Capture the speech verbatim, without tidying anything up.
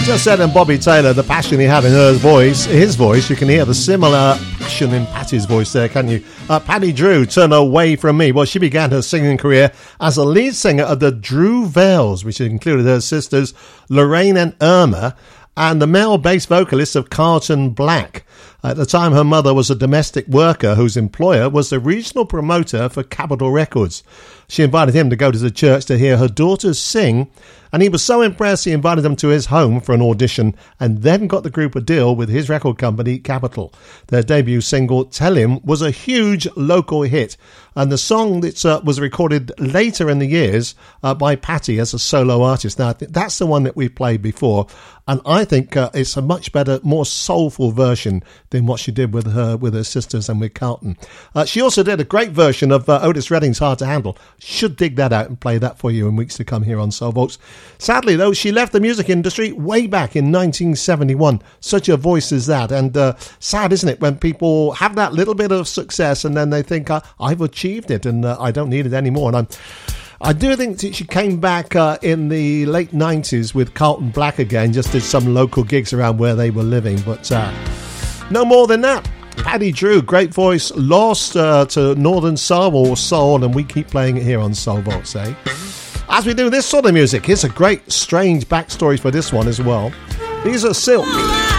Just said in Bobby Taylor, the passion he had in her voice, his voice, you can hear the similar passion in Patti's voice there, can you? Uh, Patti Drew, Turn Away From Me. Well, she began her singing career as a lead singer of the Drew Vales, which included her sisters Lorraine and Irma, and the male bass vocalist of Carlton Black. At the time, her mother was a domestic worker whose employer was the regional promoter for Capitol Records. She invited him to go to the church to hear her daughters sing, and he was so impressed he invited them to his home for an audition and then got the group a deal with his record company, Capitol. Their debut single, Tell Him, was a huge local hit, and the song that uh, was recorded later in the years uh, by Patti as a solo artist. Now, that's the one that we played before, and I think uh, it's a much better, more soulful version than what she did with her with her sisters and with Carlton. Uh, she also did a great version of uh, Otis Redding's Hard to Handle. Should dig that out and play that for you in weeks to come here on Soul Vaults. Sadly, though, she left the music industry way back in nineteen seventy-one. Such a voice as that. And uh, sad, isn't it, when people have that little bit of success and then they think, uh, I've achieved it and uh, I don't need it anymore. And I'm I do think that she came back uh, in the late nineties with Carlton Black again, just did some local gigs around where they were living, but uh, no more than that. Patti Drew, great voice, lost uh, to Northern Soul or Soul, and we keep playing it here on Soul Vaults, eh? As we do this sort of music, here's a great, strange backstory for this one as well. These are Silk.